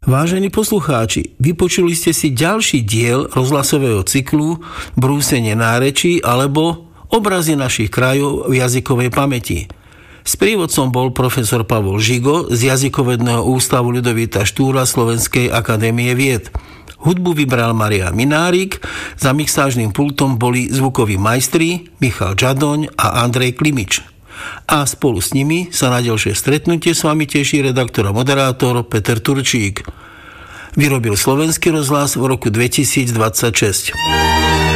Vážení poslucháči, vypočuli ste si ďalší diel rozhlasového cyklu Brúsenie nárečí alebo Obrazy našich krajov v jazykovej pamäti. Sprievodcom bol profesor Pavol Žigo z Jazykovedného ústavu Ľudovita Štúra Slovenskej akadémie vied. Hudbu vybral Marián Minárik, za mixážnym pultom boli zvukoví majstri Michal Žadoň a Andrej Klimič. A spolu s nimi sa na ďalšie stretnutie s vami teší redaktor a moderátor Peter Turčík. Vyrobil Slovenský rozhlas v roku 2026.